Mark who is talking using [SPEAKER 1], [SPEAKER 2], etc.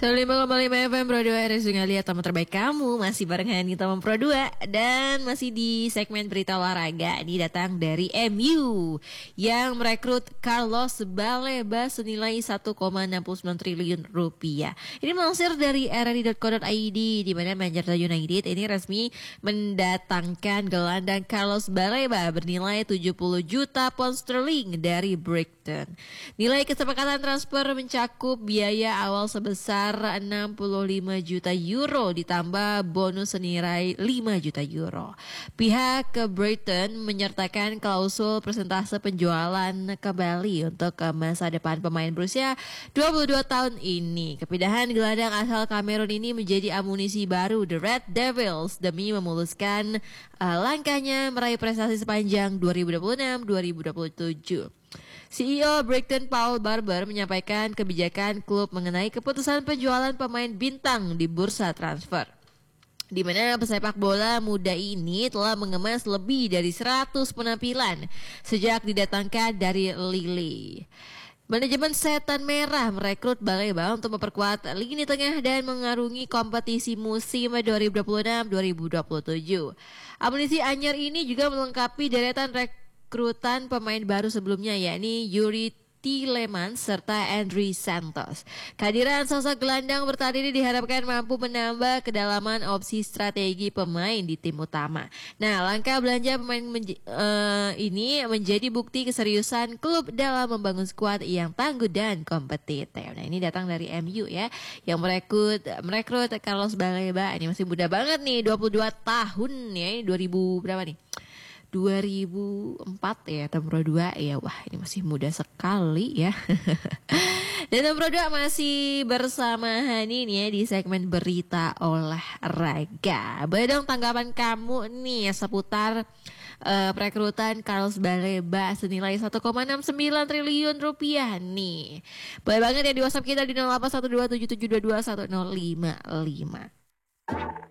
[SPEAKER 1] 105,5 FM Pro 2 RSU Ngeliat teman terbaik kamu. Masih barengan kita Pro 2. Dan masih di segmen berita olahraga. Ini datang dari MU yang merekrut Carlos Baleba senilai 1,69 triliun rupiah. Ini melansir dari rri.co.id, di mana Manchester United ini resmi mendatangkan gelandang Carlos Baleba bernilai 70 juta pound sterling dari Brighton. Nilai kesepakatan transfer mencakup biaya awal sebesar 65 juta euro ditambah bonus senilai 5 juta euro. Pihak Brighton menyertakan klausul persentase penjualan kembali untuk masa depan pemain berusia 22 tahun ini. Kepindahan gelandang asal Kamerun ini menjadi amunisi baru The Red Devils demi memuluskan langkahnya meraih prestasi sepanjang 2026-2027. CEO Brighton Paul Barber menyampaikan kebijakan klub mengenai keputusan penjualan pemain bintang di bursa transfer, di mana pesepak bola muda ini telah mengemas lebih dari 100 penampilan sejak didatangkan dari Lille. Manajemen Setan Merah merekrut Baleba untuk memperkuat lini tengah dan mengarungi kompetisi musim 2026-2027. Amunisi anyar ini juga melengkapi deretan rekrutan pemain baru sebelumnya, yakni Yuri Tielemans serta Andri Santos. Kehadiran sosok gelandang bertahan ini diharapkan mampu menambah kedalaman opsi strategi pemain di tim utama. Nah, langkah belanja pemain ini menjadi bukti keseriusan klub dalam membangun skuad yang tangguh dan kompetitif. Nah, ini datang dari MU ya, yang merekrut Carlos Baleba. Ini masih muda banget nih, 22 tahun ya, ini 2000 berapa nih? 2004 ya, Pro 2 ya. Wah, ini masih muda sekali ya. Dan Pro 2 masih bersama Hani nih ya di segmen berita olahraga. Boleh dong tanggapan kamu nih seputar perekrutan Carlos Baleba senilai 1,69 triliun rupiah nih. Boleh banget ya di WhatsApp kita di 081277221055.